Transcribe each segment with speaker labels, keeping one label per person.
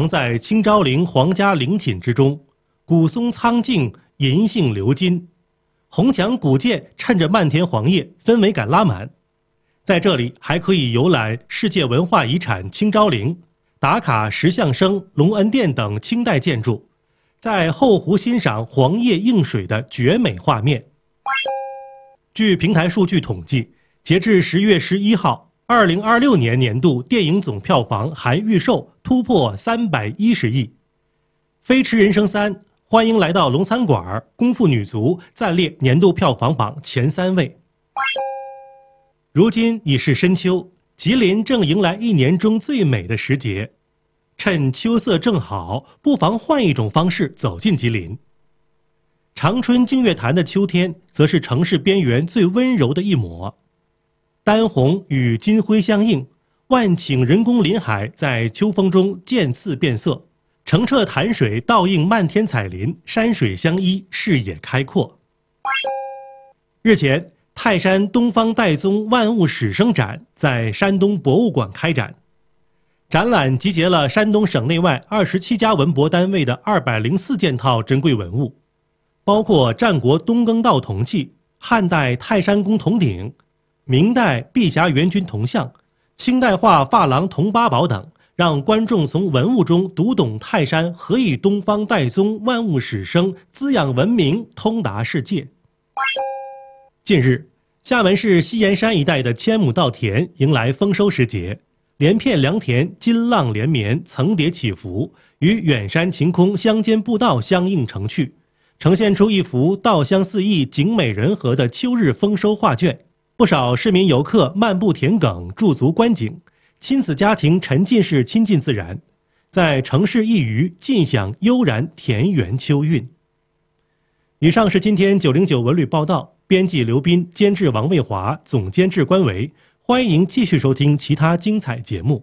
Speaker 1: 藏在清昭陵皇家陵寝之中，古松苍劲，银杏鎏金，红墙古建衬着漫天黄叶，氛围感拉满。在这里还可以游览世界文化遗产清昭陵，打卡石像生、隆恩殿等清代建筑，在后湖欣赏黄叶映水的绝美画面。据平台数据统计，截至10月11号，2026年年度电影总票房含预售突破310亿。《飞驰人生3》欢迎来到龙餐馆，功夫女足暂列年度票房榜前3位。如今已是深秋，吉林正迎来一年中最美的时节，趁秋色正好，不妨换一种方式走进吉林。长春净月潭的秋天，则是城市边缘最温柔的一抹。丹红与金辉相映，万顷人工林海在秋风中渐次变色，澄澈潭水倒映漫天彩林，山水相依，视野开阔。日前，泰山东方岱宗万物始生展在山东博物馆开展，展览集结了山东省内外27家文博单位的204件套珍贵文物，包括战国东更道铜器、汉代泰山宫铜鼎、明代碧霞元君铜像、清代画珐琅铜八宝等，让观众从文物中读懂泰山何以东方岱宗万物始生，滋养文明，通达世界。近日，厦门市西岩山一带的千亩稻田迎来丰收时节，连片良田金浪连绵，层叠起伏，与远山晴空乡间步道相映成趣，呈现出一幅稻香四溢、景美人和的秋日丰收画卷。不少市民游客漫步田埂，驻足观景，亲子家庭沉浸式亲近自然，在城市一隅尽享悠然田园秋韵。以上是今天909文旅报道，编辑刘斌，监制王卫华，总监制关维。欢迎继续收听其他精彩节目。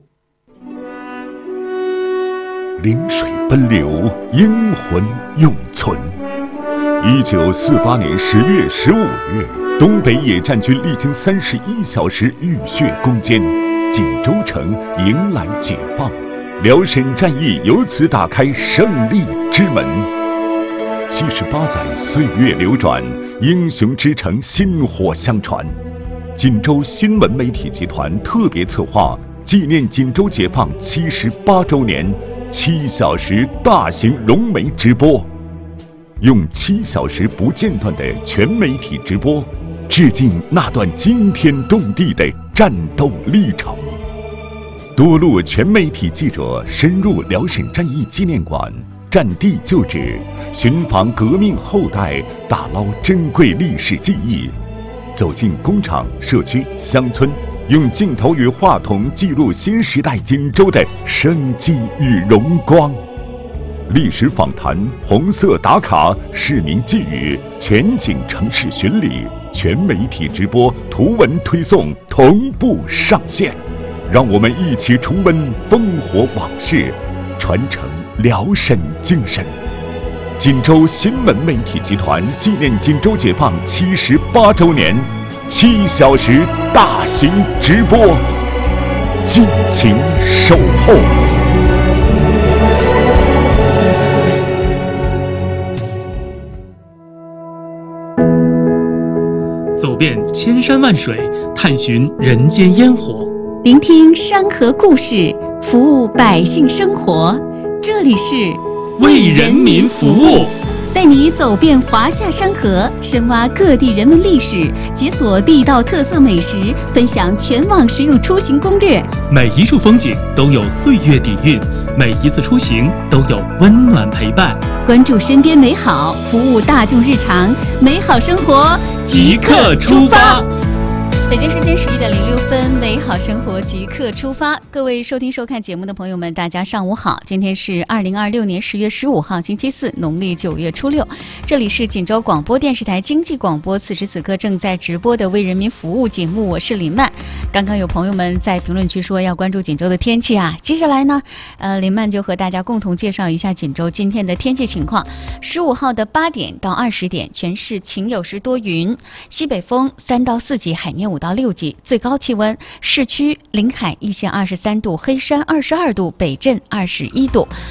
Speaker 2: 临水奔流，英魂永存。1948年10月15日，东北野战军历经31小时浴血攻坚，锦州城迎来解放，辽沈战役由此打开胜利之门。78载岁月流转，英雄之城薪火相传。锦州新闻媒体集团特别策划纪念锦州解放78周年7小时大型融媒直播，用7小时不间断的全媒体直播，致敬那段惊天动地的战斗历程。多路全媒体记者深入辽沈战役纪念馆，战地旧址，寻访革命后代，打捞珍贵历史记忆，走进工厂、社区、乡村，用镜头与话筒记录新时代锦州的生机与荣光。历史访谈、红色打卡、市民寄语、全景城市巡礼、全媒体直播、图文推送同步上线，让我们一起重温烽火往事，传承辽沈精神。锦州新闻媒体集团纪念锦州解放78周年7小时大型直播，敬请守候。
Speaker 3: 走遍千山万水，探寻人间烟火，
Speaker 4: 聆听山河故事，服务百姓生活。这里是
Speaker 3: 为人民服务，
Speaker 4: 带你走遍华夏山河，深挖各地人文历史，解锁地道特色美食，分享全网实用出行攻略。
Speaker 3: 每一处风景都有岁月底蕴，每一次出行都有温暖陪伴。
Speaker 4: 关注身边美好，服务大众日常，美好生活
Speaker 3: 即刻出发。
Speaker 4: 北京时间11:06，美好生活即刻出发。各位收听收看节目的朋友们，大家上午好。今天是2026年10月15号，星期四，农历9月初6。这里是锦州广播电视台经济广播，此时此刻正在直播的为人民服务节目，我是林曼。刚刚有朋友们在评论区说要关注锦州的天气啊，接下来呢，林曼就和大家共同介绍一下锦州今天的天气情况。15号的8点到20点，全市晴有时多云，西北风3到4级，海面5到6级，最高气温市区临海一线23度，黑山22度，北镇21度。